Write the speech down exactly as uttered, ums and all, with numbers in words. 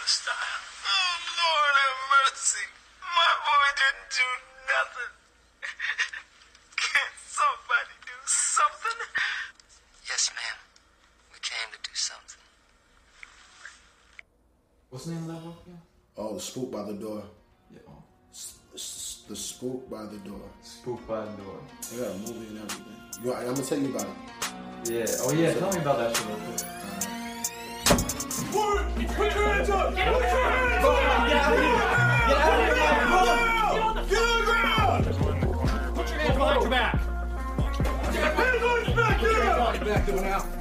style. Oh, Lord have mercy. My boy didn't do nothing. Can't somebody do something? Yes, ma'am. We came to do something. What's the name of that book again? Oh, The Spook by the Door. Yeah. Oh. S- The Spook by the Door. Spook by the Door. They got a movie and everything. You, I'm gonna tell you about it. Yeah. Oh yeah. Tell me about that shit real quick. Word! Put your hands up! Get out of here! Get out of here! Get out of here! Get on the ground! Put your hands behind your back. Hands on his back! Get out! Back to it now.